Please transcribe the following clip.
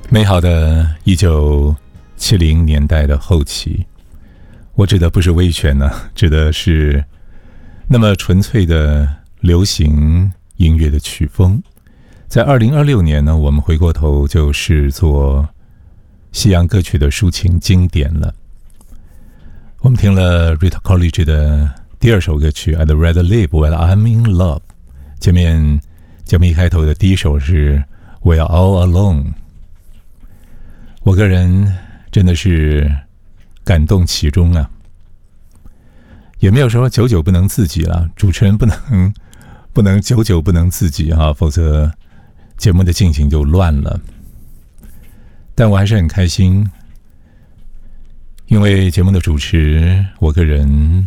美好的1970年代的后期，我指的不是威权呢，指的是那么纯粹的流行音乐的曲风。在2026年呢，我们回过头就视作西洋歌曲的抒情经典了。我们听了 Rita Coolidge 的第二首歌曲 I'd Rather Live While I'm in Love， 前面节目一开头的第一首是 We're All Alone。我个人真的是感动其中啊，也没有说久久不能自己了，主持人不能久久不能自己啊，否则节目的进行就乱了。但我还是很开心，因为节目的主持，我个人